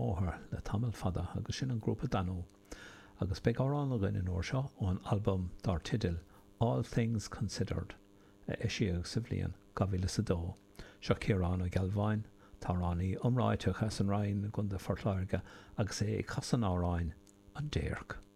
móthir le tamil fada agus sin an grúpa danú. Agus beag árán a gin in uair seo ón album dar tidil All Things Considered a isiíodh sa bhliain 2002. Seo Ciarán ó Gealbhain, Táránaí umráiteach as an rainn gunda fortláirge agus é casan áráin an déirc.